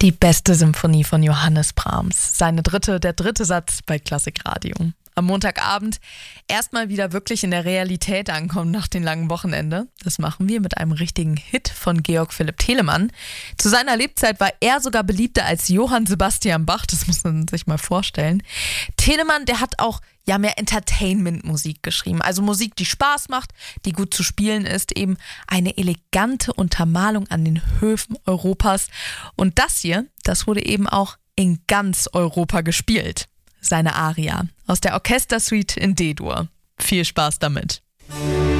Die beste Symphonie von Johannes Brahms. Der dritte Satz bei Klassikradio. Am Montagabend erstmal wieder wirklich in der Realität ankommen nach dem langen Wochenende. Das machen wir mit einem richtigen Hit von Georg Philipp Telemann. Zu seiner Lebzeit war er sogar beliebter als Johann Sebastian Bach, das muss man sich mal vorstellen. Telemann, der hat auch mehr Entertainment-Musik geschrieben. Also Musik, die Spaß macht, die gut zu spielen ist, eben eine elegante Untermalung an den Höfen Europas. Und das hier, das wurde eben auch in ganz Europa gespielt. Seine Aria aus der Orchestersuite in D-Dur. Viel Spaß damit.